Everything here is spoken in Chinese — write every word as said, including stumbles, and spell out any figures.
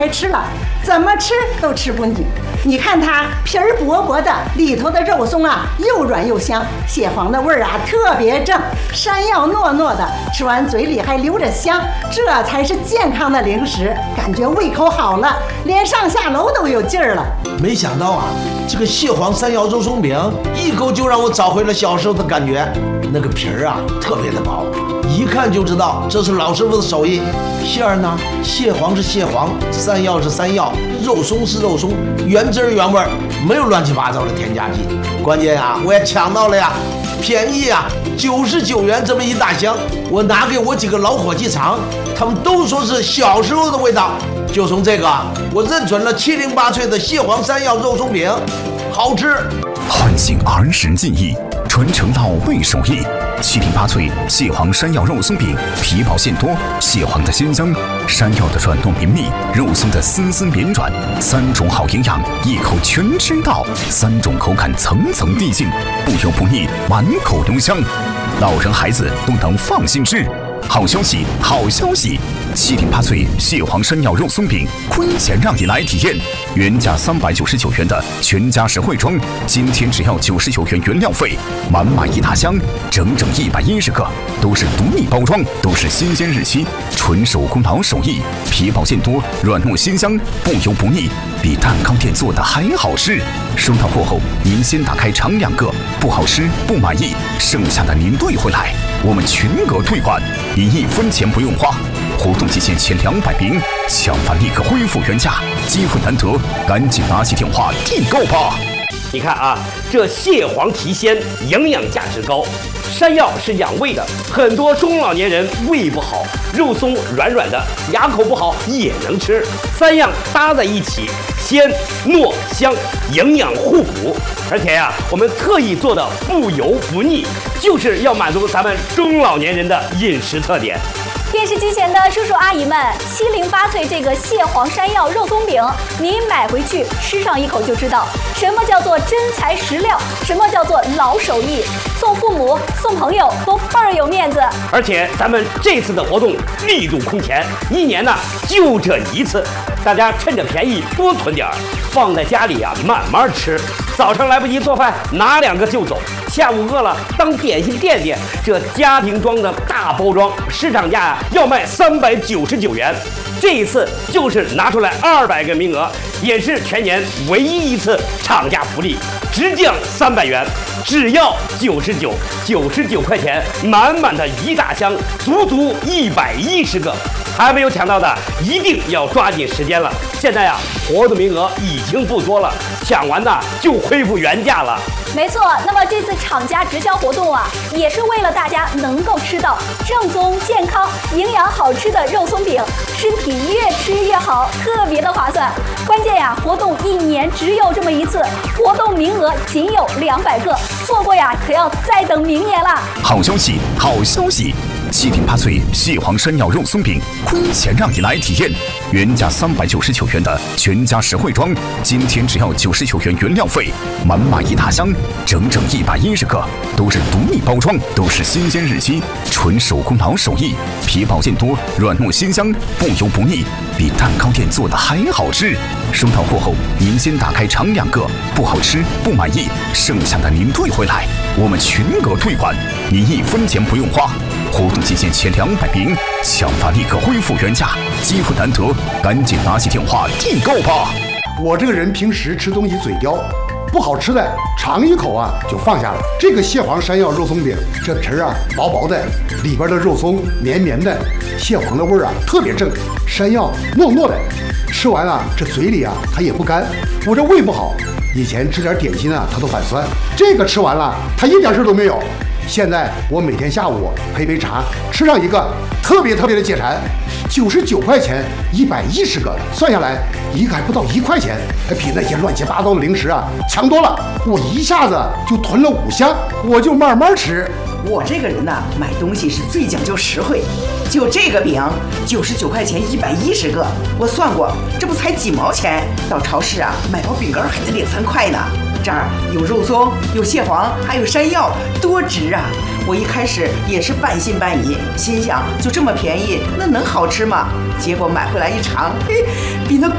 爱吃了，怎么吃都吃不腻。你看它皮儿薄薄的，里头的肉松啊又软又香，蟹黄的味儿啊特别正，山药糯糯的，吃完嘴里还留着香，这才是健康的零食。感觉胃口好了，连上下楼都有劲儿了。 没想到啊，这个蟹黄山药肉松饼一口就让我找回了小时候的感觉。那个皮儿啊特别的薄，一看就知道这是老师傅的手艺。馅儿呢，蟹黄是蟹黄，山药是山药，肉松是肉松，原汁原味，没有乱七八糟的添加剂。关键啊，我也抢到了呀，便宜啊，九十九元这么一大箱。我拿给我几个老伙计尝，他们都说是小时候的味道。就从这个，我认准了七零八脆的蟹黄山药肉松饼，好吃。 唤醒儿时记忆，传承老味手艺。七零八脆蟹黄山药肉松饼，皮薄馅多，蟹黄的鲜香，山药的软糯绵密，肉松的丝丝绵软，三种好营养，一口全吃到，三种口感层层递进，不油不腻，满口留香，老人孩子都能放心吃。好消息，好消息！七零八脆蟹黄山药肉松饼，亏钱让你来体验。原价三百九十九元的全家实惠装，今天只要九十九元原料费，满满一大箱，整整一百一十个，都是独立包装，都是新鲜日期，纯手工老手艺，皮薄馅多，软糯鲜香，不油不腻，比蛋糕店做的还好吃。收到货后，您先打开尝两个，不好吃不满意，剩下的您兑回来，我们全额退款，您一分钱不用花。活动期限前两百名，抢饭立刻恢复原价，机会难得，赶紧拿起电话订购吧！ 你看啊，这蟹黄提鲜，营养价值高；山药是养胃的，很多中老年人胃不好，肉松软软的，牙口不好也能吃。三样搭在一起，鲜糯香，营养互补。而且呀、啊，我们特意做的不油不腻，就是要满足咱们中老年人的饮食特点。 电视机前的叔叔阿姨们，七零八脆这个蟹黄山药肉松饼，您买回去吃上一口就知道什么叫做真材实料，什么叫做老手艺，送父母送朋友都倍儿有面子。 而且咱们这次的活动力度空前，一年呢就这一次，大家趁着便宜多囤点儿，放在家里啊慢慢吃。早上来不及做饭，拿两个就走；下午饿了，当点心垫垫。这家庭装的大包装，市场价啊要卖三百九十九元。这一次就是拿出来二百个名额，也是全年唯一一次厂家福利，直降三百元，只要九十九，九十九块钱，满满的一大箱，足足一百一十个。还没有抢到的，一定要抓紧时间了。现在啊，活动名额已经不多了，抢完的就恢复原价了。 没错，那么这次厂家直销活动啊，也是为了大家能够吃到正宗、健康、营养好吃的肉松饼，身体越吃越好，特别的划算。关键呀、啊，活动一年只有这么一次，活动名额仅有两百个，错过呀，可要再等明年了。 好消息，好消息！七零八脆蟹黄山药肉松饼，亏钱让你来体验。原价三百九十九元的全家实惠装，今天只要九十九元原料费，满满一大箱，整整一百一十个，都是独立包装，都是新鲜日期，纯手工老手艺，皮薄馅多，软糯鲜香，不油不腻，比蛋糕店做的还好吃。收到货后，您先打开尝两个，不好吃不满意，剩下的您退回来，我们全额退款，您一分钱不用花。活动期限前两百名，抢发立刻恢复原价，机会难得，赶紧拿起电话订购吧！ 我这个人平时吃东西嘴刁，不好吃的尝一口啊就放下了。这个蟹黄山药肉松饼，这皮儿啊薄薄的，里边的肉松绵绵的，蟹黄的味儿啊特别正，山药糯糯的，吃完了这嘴里啊它也不干。我这胃不好，以前吃点点心啊它都反酸，这个吃完了它一点事都没有。现在我每天下午配杯茶，吃上一个，特别特别的解馋。九十九块钱，一百一十个，算下来一个还不到一块钱，比那些乱七八糟的零食啊强多了。我一下子就囤了五箱，我就慢慢吃。 我这个人呢，买东西是最讲究实惠。就这个饼，九十九块钱一百一十个，我算过，这不才几毛钱？到超市啊，买包饼干还得两三块呢。这儿有肉松，有蟹黄，还有山药，多值啊！我一开始也是半信半疑，心想就这么便宜，那能好吃吗？结果买回来一尝，嘿，比那